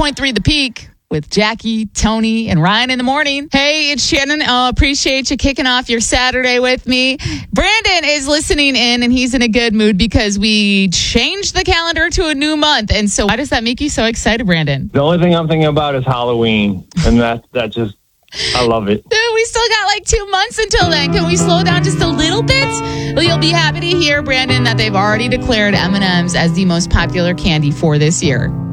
102.3 The Peak with Jackie, Tony, and Ryan in the morning. Hey, it's Shannon. Appreciate you kicking off your Saturday with me. Brandon is listening in, and he's in a good mood because we changed the calendar to a new month. And so why does that make you so excited, Brandon? The only thing I'm thinking about is Halloween, and that just, I love it. We still got like 2 months until then. Can we slow down just a little bit? Well, you'll be happy to hear, Brandon, that they've already declared M&M's as the most popular candy for this year.